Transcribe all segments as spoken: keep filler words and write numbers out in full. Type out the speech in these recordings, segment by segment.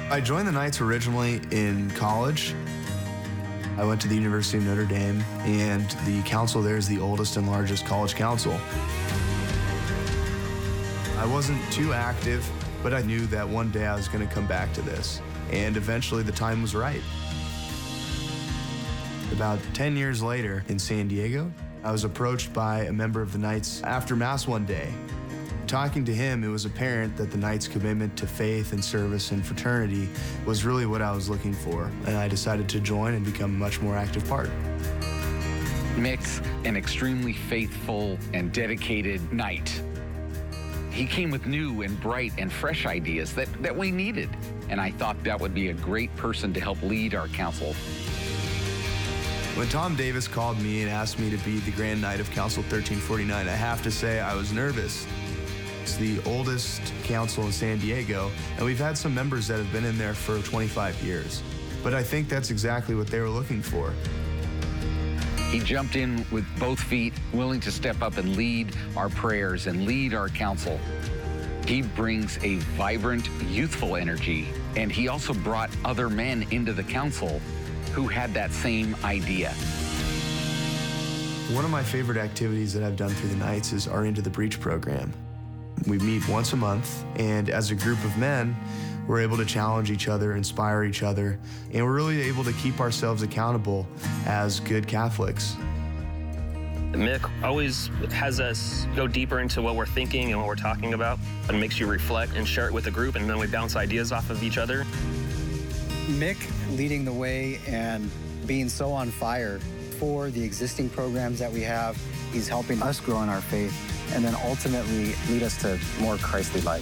I joined the Knights originally in college. I went to the University of Notre Dame, and the council there is the oldest and largest college council. I wasn't too active, but I knew that one day I was going to come back to this, and eventually the time was right. About ten years later in San Diego, I was approached by a member of the Knights after Mass one day. Talking to him, it was apparent that the Knights' commitment to faith and service and fraternity was really what I was looking for, and I decided to join and become a much more active part. Mick's an extremely faithful and dedicated Knight. He came with new and bright and fresh ideas that, that we needed, and I thought that would be a great person to help lead our council. When Tom Davis called me and asked me to be the Grand Knight of Council thirteen forty-nine, I have to say I was nervous. It's the oldest council in San Diego, and we've had some members that have been in there for twenty-five years. But I think that's exactly what they were looking for. He jumped in with both feet, willing to step up and lead our prayers and lead our council. He brings a vibrant, youthful energy, and he also brought other men into the council who had that same idea. One of my favorite activities that I've done through the Knights is our Into the Breach program. We meet once a month, and as a group of men, we're able to challenge each other, inspire each other, and we're really able to keep ourselves accountable as good Catholics. Mick always has us go deeper into what we're thinking and what we're talking about. It makes you reflect and share it with the group, and then we bounce ideas off of each other. Mick leading the way and being so on fire for the existing programs that we have. He's helping us grow in our faith and then ultimately lead us to more Christly life.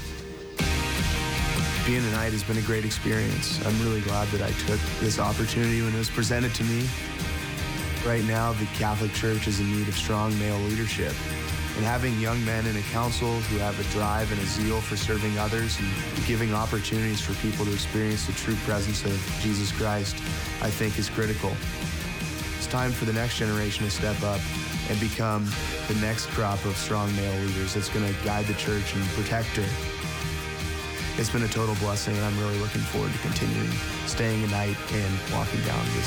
Being a Knight has been a great experience. I'm really glad that I took this opportunity when it was presented to me. Right now, the Catholic Church is in need of strong male leadership. And having young men in a council who have a drive and a zeal for serving others and giving opportunities for people to experience the true presence of Jesus Christ, I think is critical. It's time for the next generation to step up and become the next crop of strong male leaders that's going to guide the church and protect her. It's been a total blessing, and I'm really looking forward to continuing staying a Knight and walking down this